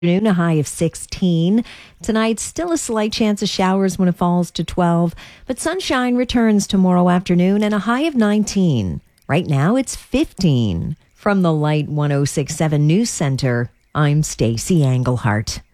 Afternoon, a high of 16. Tonight, still a slight chance of showers when it falls to 12, but sunshine returns tomorrow afternoon and a high of 19. Right now, it's 15. From the Light 106.7 News Center, I'm Stacey Englehart.